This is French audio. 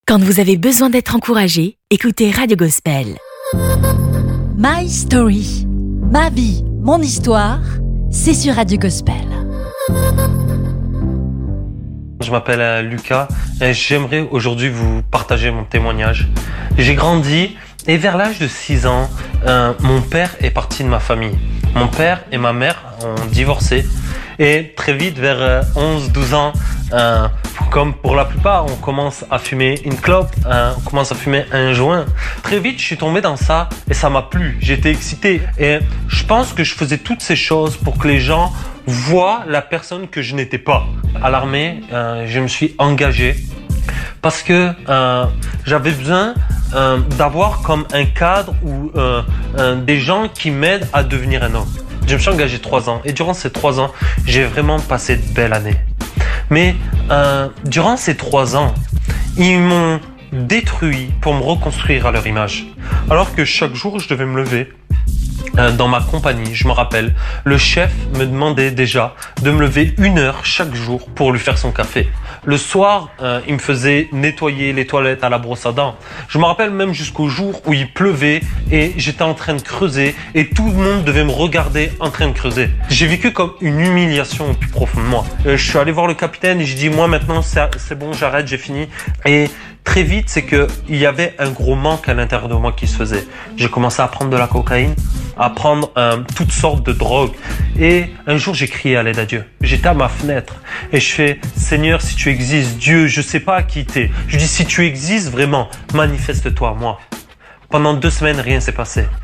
Quand vous avez besoin d'être encouragé, écoutez Radio Gospel. My Story, ma vie, mon histoire, c'est sur Radio Gospel. Je m'appelle Lucas et j'aimerais aujourd'hui vous partager mon témoignage. J'ai grandi et vers l'âge de 6 ans, mon père est parti de ma famille. Mon père et ma mère ont divorcé et très vite, vers 11-12 ans, comme pour la plupart, on commence à fumer une clope, on commence à fumer un joint. Très vite, je suis tombé dans ça et ça m'a plu. J'étais excité et je pense que je faisais toutes ces choses pour que les gens voient la personne que je n'étais pas. À l'armée, je me suis engagé parce que j'avais besoin d'avoir comme un cadre ou des gens qui m'aident à devenir un homme. Je me suis engagé 3 ans et durant ces 3 ans, j'ai vraiment passé de belles années. Mais durant ces 3 ans, ils m'ont détruit pour me reconstruire à leur image. Alors que chaque jour, je devais me lever dans ma compagnie, je me rappelle, le chef me demandait déjà de me lever 1 heure chaque jour pour lui faire son café. Le soir, il me faisait nettoyer les toilettes à la brosse à dents. Je me rappelle même jusqu'au jour où il pleuvait et j'étais en train de creuser et tout le monde devait me regarder en train de creuser. J'ai vécu comme une humiliation au plus profond de moi. Je suis allé voir le capitaine et j'ai dit, moi maintenant c'est bon, j'arrête, j'ai fini. Et très vite, c'est qu'il y avait un gros manque à l'intérieur de moi qui se faisait. J'ai commencé à prendre de la cocaïne, à prendre toutes sortes de drogues. Et un jour, j'ai crié à l'aide à Dieu. J'étais à ma fenêtre et je fais, Seigneur, si tu existes, Dieu, je sais pas qui t'es. Je dis, si tu existes vraiment, manifeste-toi à moi. Pendant 2 semaines, rien s'est passé.